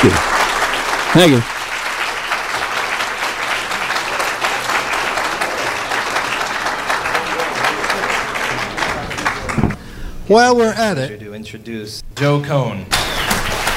Thank you. Thank you. While we're at it, To introduce Joe Cohn.